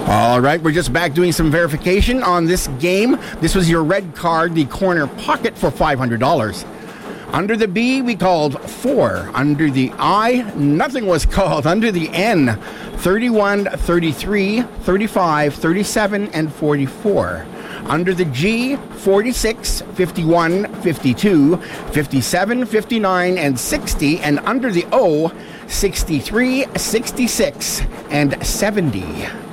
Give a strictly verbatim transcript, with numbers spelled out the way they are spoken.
All right, we're just back doing some verification on this game. This was your red card, the corner pocket, for five hundred dollars. Under the B, we called four. Under the I, nothing was called. Under the N, thirty-one, thirty-three, thirty-five, thirty-seven, and forty-four. Under the G, forty-six, fifty-one, fifty-two, fifty-seven, fifty-nine, and sixty. And under the O, sixty-three, sixty-six, and seventy.